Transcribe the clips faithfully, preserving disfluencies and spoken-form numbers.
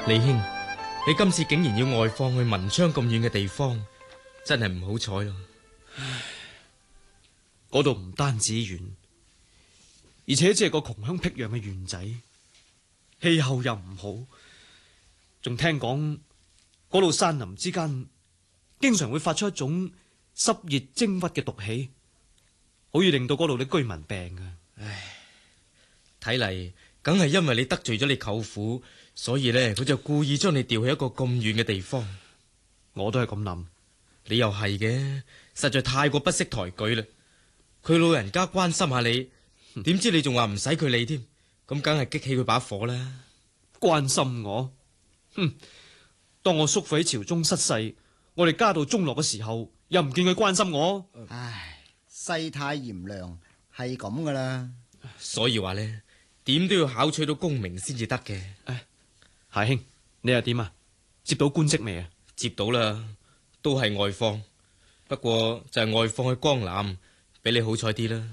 李兄，你今次竟然要外放去文昌咁遠嘅地方，真係唔好彩咯。 唉，嗰度唔單止遠，而且只係個窮鄉僻壤嘅縣仔，氣候又唔好，仲聽講嗰度山林之間經常會發出一種濕熱蒸鬱嘅毒氣，好易令到嗰度啲居民病啊！ 唉，睇嚟梗係因為你得罪咗你舅父，所以呢，佢就故意將你調去一個咁遠嘅地方。 我都係咁諗。 你又係嘅，實在太過不識抬舉啦。佢老人家關心下你，點知你仲話唔使佢理添，咁梗係激起佢把火啦。 關心我？哼！當我叔父喺朝中失勢，我哋家道中落嘅時候，又唔見佢關心我。 唉，世態炎涼係咁噶啦。 所以話呢，點都要考取到功名先至得嘅。 唉，夏兄，你又點啊？接到官職未啊？ 接到啦。都係外放，不過就係外放去江南，俾你好彩啲啦。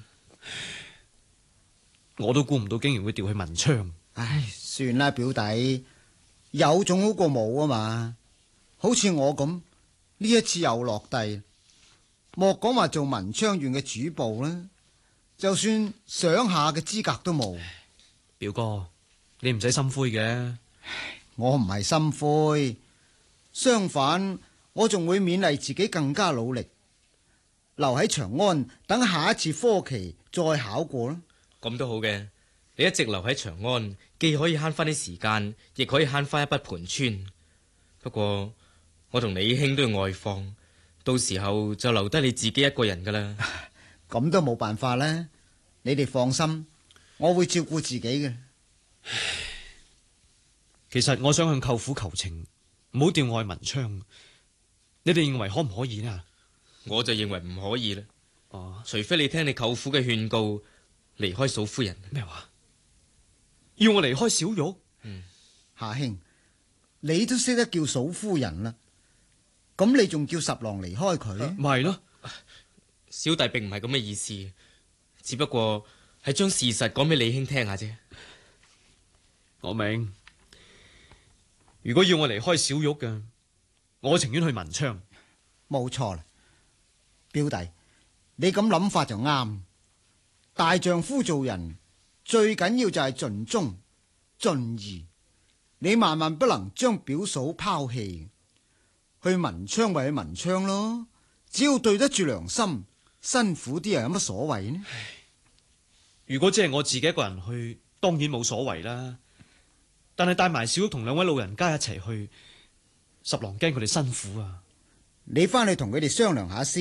我都估唔到竟然會調去文昌。 唉，算啦，表弟，有總好過冇啊嘛。好似我咁，呢一次又落地，莫講話做文昌縣嘅主簿啦，就算想下嘅資格都冇。 表哥，你唔使心灰嘅。 我唔係心灰，相反。我仲會勉勵自己更加努力，留喺長安等下一次科期再考過啦。 咁都好嘅，你一直留喺長安，既可以慳翻啲時間，亦可以慳翻一筆盤川。不過我同李兄都要外放，到時候就留低你自己一個人噶啦。 咁都冇辦法啦，你哋放心，我會照顧自己嘅。 其實我想向舅父求情，唔好調我去文昌。你哋認為可唔可以呢？ 我就認為唔可以啦。 哦， 除非你聽你舅父嘅勸告，離開嫂夫人。 咩話？要我離開小玉？ 嗯， 夏兄，你都識得叫嫂夫人啦，咁你仲叫十郎離開佢？ 唔係咯， 小弟並唔係咁嘅意思，只不過係將事實講俾李兄聽下啫。 我明，如果要我離開小玉嘅，我情願去文昌。 冇錯啦，表弟，你咁諗法就啱。大丈夫做人最緊要就係盡忠盡義，你萬萬不能將表嫂拋棄。去文昌咪去文昌咯，只要對得住良心，辛苦啲又有乜所謂呢？ 如果只係我自己一個人去，當然冇所謂啦。但係帶埋小玉同兩位老人家一齊去，十郎驚佢哋辛苦啊！ 你翻去同佢哋商量下先。